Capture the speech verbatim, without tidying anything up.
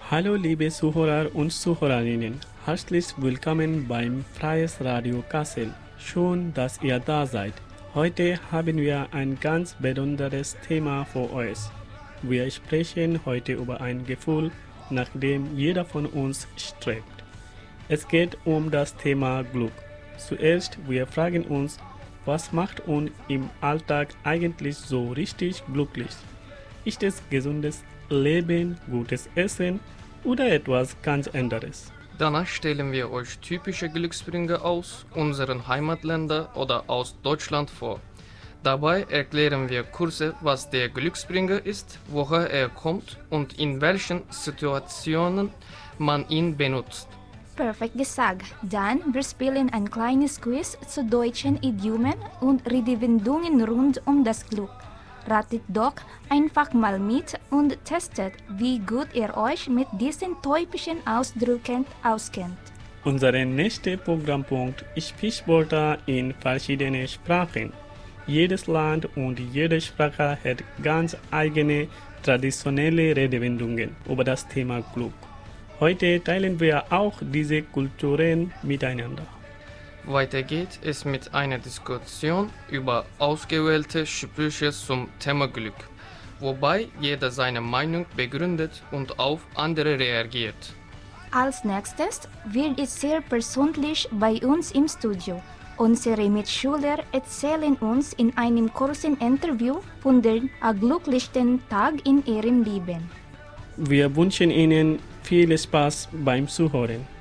Hallo liebe Zuhörer und Zuhörerinnen, herzlich willkommen beim Freies Radio Kassel. Schön, dass ihr da seid. Heute haben wir ein ganz besonderes Thema für euch. Wir sprechen heute über ein Gefühl, nach dem jeder von uns strebt. Es geht um das Thema Glück. Zuerst, wir fragen uns, was macht uns im Alltag eigentlich so richtig glücklich? Ist es gesundes Leben, gutes Essen oder etwas ganz anderes? Danach stellen wir euch typische Glücksbringer aus unseren Heimatländern oder aus Deutschland vor. Dabei erklären wir kurz, was der Glücksbringer ist, woher er kommt und in welchen Situationen man ihn benutzt. Perfekt gesagt. Dann wir spielen ein kleines Quiz zu deutschen Idiomen und Redewendungen rund um das Glück. Ratet doch einfach mal mit und testet, wie gut ihr euch mit diesen typischen Ausdrücken auskennt. Unser nächster Programmpunkt ist Sprichwörter in verschiedenen Sprachen. Jedes Land und jede Sprache hat ganz eigene traditionelle Redewendungen über das Thema Glück. Heute teilen wir auch diese Kulturen miteinander. Weiter geht es mit einer Diskussion über ausgewählte Sprüche zum Thema Glück, wobei jeder seine Meinung begründet und auf andere reagiert. Als nächstes wird es sehr persönlich bei uns im Studio. Unsere Mitschüler erzählen uns in einem kurzen Interview von dem glücklichsten Tag in ihrem Leben. Wir wünschen Ihnen viel Spaß beim Zuhören.